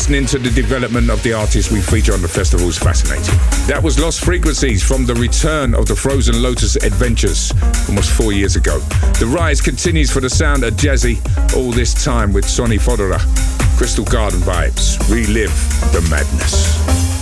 listening to the development of the artists we feature on the festival is fascinating. That was Lost Frequencies from the return of the Frozen Lotus Adventures almost 4 years ago. The rise continues for the sound of Jazzy, all this time with Sonny Fodera. Crystal Garden vibes. Relive the madness.